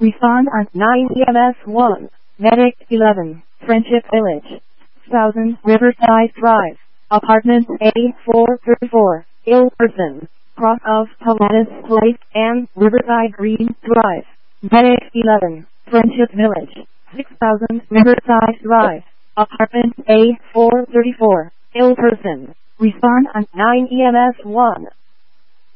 Respond on 9 EMS 1. Medic 11. Friendship Village. 1000 Riverside Drive. Apartment A434. Ill person. Cross of Pilatus Place and Riverside Green Drive. Medic 11. Friendship Village. 6000 Riverside Drive. Apartment A434. Ill person. Respond on 9 EMS 1.